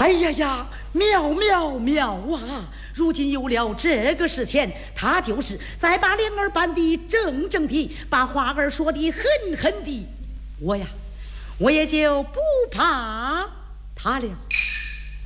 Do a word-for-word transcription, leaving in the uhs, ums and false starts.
哎呀呀，妙妙妙啊！如今有了这个事前，他就是再把脸儿扮得正正的，把话儿说得狠狠的，我呀，我也就不怕他了。